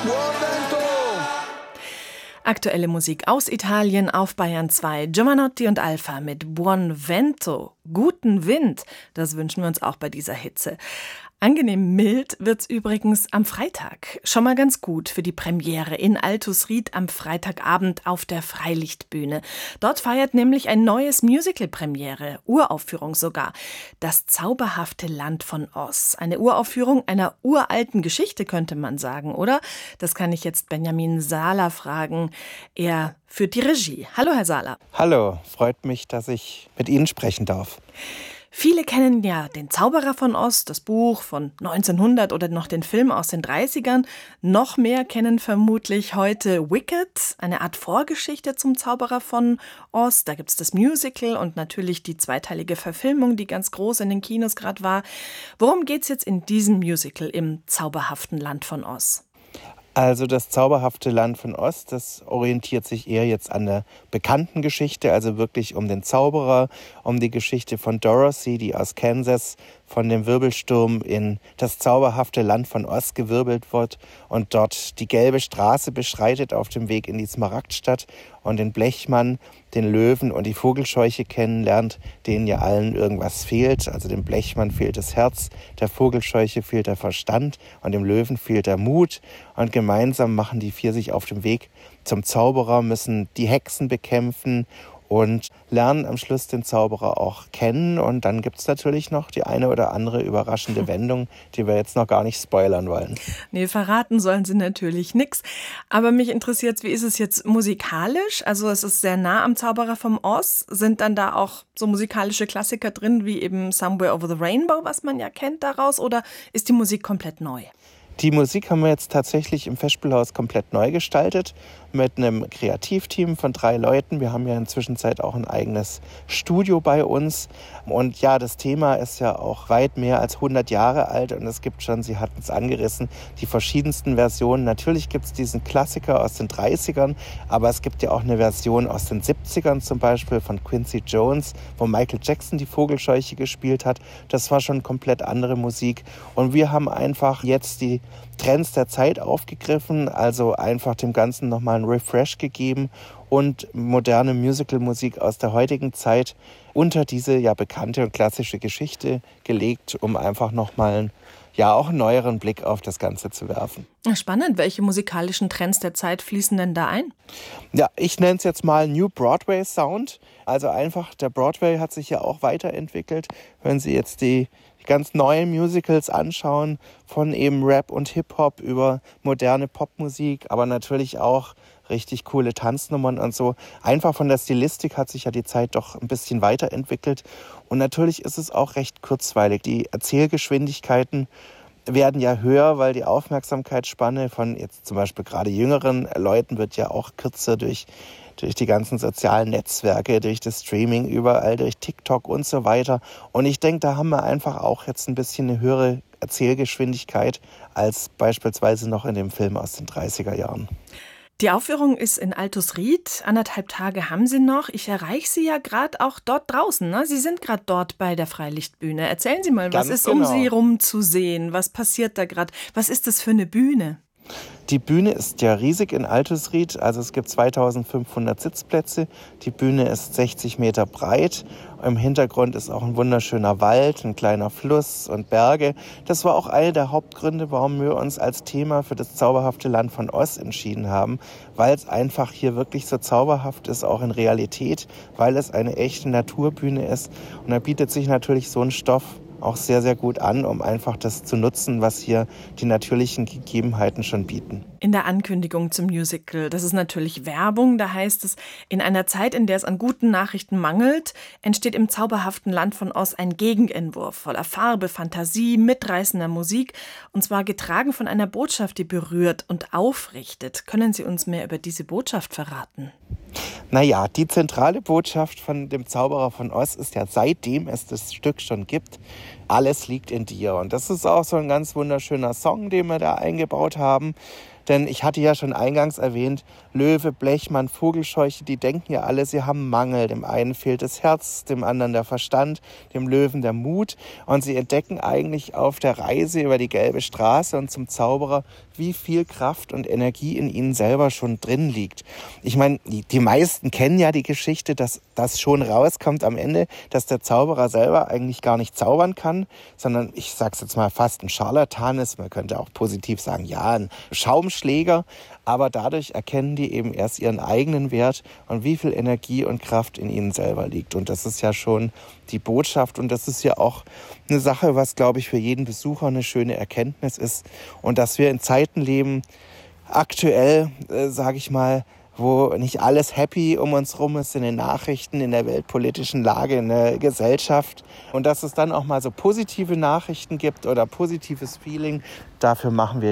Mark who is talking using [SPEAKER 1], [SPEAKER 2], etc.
[SPEAKER 1] Aktuelle Musik aus Italien auf Bayern 2. Giovanotti und Alpha mit Buon Vento. Guten Wind. Das wünschen wir uns auch bei dieser Hitze. Angenehm mild wird's übrigens am Freitag. Schon mal ganz gut für die Premiere in Altusried am Freitagabend auf der Freilichtbühne. Dort feiert nämlich ein neues Musical Premiere, Uraufführung sogar. Das zauberhafte Land von Oz. Eine Uraufführung einer uralten Geschichte, könnte man sagen, oder? Das kann ich jetzt Benjamin Sahler fragen. Er führt die Regie. Hallo, Herr Sahler.
[SPEAKER 2] Hallo, freut mich, dass ich mit Ihnen sprechen darf.
[SPEAKER 1] Viele kennen ja den Zauberer von Oz, das Buch von 1900 oder noch den Film aus den 30ern. Noch mehr kennen vermutlich heute Wicked, eine Art Vorgeschichte zum Zauberer von Oz. Da gibt es das Musical und natürlich die zweiteilige Verfilmung, die ganz groß in den Kinos gerade war. Worum geht's jetzt in diesem Musical im zauberhaften Land von Oz?
[SPEAKER 2] Also das zauberhafte Land von Oz, das orientiert sich eher jetzt an der bekannten Geschichte, also wirklich um den Zauberer, um die Geschichte von Dorothy, die aus Kansas von dem Wirbelsturm in das zauberhafte Land von Oz gewirbelt wird und dort die gelbe Straße beschreitet auf dem Weg in die Smaragdstadt und den Blechmann, den Löwen und die Vogelscheuche kennenlernt, denen ja allen irgendwas fehlt. Also dem Blechmann fehlt das Herz, der Vogelscheuche fehlt der Verstand und dem Löwen fehlt der Mut. Und gemeinsam machen die vier sich auf dem Weg zum Zauberer, müssen die Hexen bekämpfen und lernen am Schluss den Zauberer auch kennen. Und dann gibt es natürlich noch die eine oder andere überraschende Wendung, die wir jetzt noch gar nicht spoilern wollen.
[SPEAKER 1] Nee, verraten sollen sie natürlich nichts. Aber mich interessiert, wie ist es jetzt musikalisch? Also es ist sehr nah am Zauberer vom Oz. Sind dann da auch so musikalische Klassiker drin, wie eben Somewhere Over the Rainbow, was man ja kennt daraus? Oder ist die Musik komplett neu?
[SPEAKER 2] Die Musik haben wir jetzt tatsächlich im Festspielhaus komplett neu gestaltet mit einem Kreativteam von 3 Leuten. Wir haben ja inzwischen auch ein eigenes Studio bei uns. Und ja, das Thema ist ja auch weit mehr als 100 Jahre alt und es gibt schon, Sie hatten es angerissen, die verschiedensten Versionen. Natürlich gibt es diesen Klassiker aus den 30ern, aber es gibt ja auch eine Version aus den 70ern zum Beispiel von Quincy Jones, wo Michael Jackson die Vogelscheuche gespielt hat. Das war schon komplett andere Musik. Und wir haben einfach jetzt die Trends der Zeit aufgegriffen, also einfach dem Ganzen nochmal einen Refresh gegeben und moderne Musicalmusik aus der heutigen Zeit unter diese ja bekannte und klassische Geschichte gelegt, um einfach nochmal auch einen neueren Blick auf das Ganze zu werfen.
[SPEAKER 1] Spannend, welche musikalischen Trends der Zeit fließen denn da ein?
[SPEAKER 2] Ja, ich nenne es jetzt mal New Broadway Sound. Also einfach, der Broadway hat sich ja auch weiterentwickelt. Wenn Sie jetzt die ganz neuen Musicals anschauen, von eben Rap und Hip-Hop über moderne Popmusik, aber natürlich auch richtig coole Tanznummern und so. Einfach von der Stilistik hat sich ja die Zeit doch ein bisschen weiterentwickelt. Und natürlich ist es auch recht kurzweilig. Die Erzählgeschwindigkeiten werden ja höher, weil die Aufmerksamkeitsspanne von jetzt zum Beispiel gerade jüngeren Leuten wird ja auch kürzer durch die ganzen sozialen Netzwerke, durch das Streaming, überall, durch TikTok und so weiter. Und ich denke, da haben wir einfach auch jetzt ein bisschen eine höhere Erzählgeschwindigkeit als beispielsweise noch in dem Film aus den 30er Jahren.
[SPEAKER 1] Die Aufführung ist in Altusried. 1,5 Tage haben Sie noch. Ich erreiche Sie ja gerade auch dort draußen. Ne? Sie sind gerade dort bei der Freilichtbühne. Erzählen Sie mal, was ist um Sie rum zu sehen? Was passiert da gerade? Was ist das für eine Bühne?
[SPEAKER 2] Die Bühne ist ja riesig in Altusried, also es gibt 2500 Sitzplätze. Die Bühne ist 60 Meter breit. Im Hintergrund ist auch ein wunderschöner Wald, ein kleiner Fluss und Berge. Das war auch einer der Hauptgründe, warum wir uns als Thema für das zauberhafte Land von Oz entschieden haben, weil es einfach hier wirklich so zauberhaft ist, auch in Realität, weil es eine echte Naturbühne ist. Und da bietet sich natürlich so ein Stoff auch sehr, sehr gut an, um einfach das zu nutzen, was hier die natürlichen Gegebenheiten schon bieten.
[SPEAKER 1] In der Ankündigung zum Musical, das ist natürlich Werbung, da heißt es, in einer Zeit, in der es an guten Nachrichten mangelt, entsteht im zauberhaften Land von Oz ein Gegenentwurf voller Farbe, Fantasie, mitreißender Musik und zwar getragen von einer Botschaft, die berührt und aufrichtet. Können Sie uns mehr über diese Botschaft verraten?
[SPEAKER 2] Naja, die zentrale Botschaft von dem Zauberer von Oz ist ja, seitdem es das Stück schon gibt, alles liegt in dir. Und das ist auch so ein ganz wunderschöner Song, den wir da eingebaut haben. Denn ich hatte ja schon eingangs erwähnt, Löwe, Blechmann, Vogelscheuche, die denken ja alle, sie haben Mangel. Dem einen fehlt das Herz, dem anderen der Verstand, dem Löwen der Mut. Und sie entdecken eigentlich auf der Reise über die gelbe Straße und zum Zauberer, wie viel Kraft und Energie in ihnen selber schon drin liegt. Ich meine, die meisten kennen ja die Geschichte, dass das schon rauskommt am Ende, dass der Zauberer selber eigentlich gar nicht zaubern kann, sondern, ich sag's jetzt mal, fast ein Scharlatan ist. Man könnte auch positiv sagen, ja, ein Schaumschläger. Aber dadurch erkennen die eben erst ihren eigenen Wert und wie viel Energie und Kraft in ihnen selber liegt. Und das ist ja schon die Botschaft. Und das ist ja auch eine Sache, was, glaube ich, für jeden Besucher eine schöne Erkenntnis ist. Und dass wir in Zeiten leben, aktuell, sage ich mal, wo nicht alles happy um uns rum ist in den Nachrichten, in der weltpolitischen Lage, in der Gesellschaft. Und dass es dann auch mal so positive Nachrichten gibt oder positives Feeling, dafür machen wir